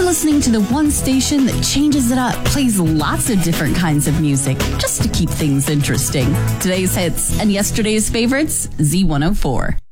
listening to the one station that changes it up, plays lots of different kinds of music, just to keep things interesting. Today's hits and yesterday's favorites, Z104.